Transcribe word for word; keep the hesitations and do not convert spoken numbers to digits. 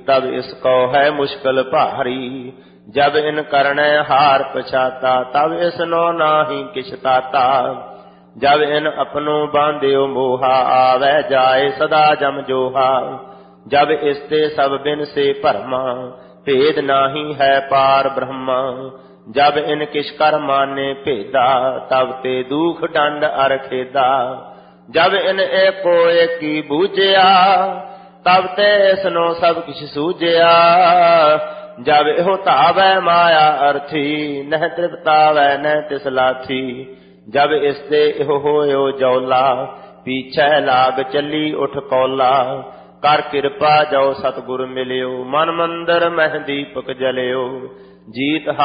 तब इसको है मुश्किल भारी। जब इन करने हार पछाता तब इसनो नाही किछ ताता। जब इन अपनो बांध्यो मोहा आवे जाए सदा जम जोहा। जब इसते सब बिन से भरमा भेद नाही है पार ब्रह्मा। जब इन किस कर माने भेदा तब ते दुख दंड अर खेदा। जब इन एको एकी बूझिया तब ते इसनो सब किछ सूझिया। जब इहो तावै माया अर्थी नह तृप्तावै न तिस लाथी। जब इसते इहो होयो जौला पीछे लाग चली उठ कौला। कर कृपा जो सतगुर मिलियो मन मंदिर मह दीपक जलियो। जीत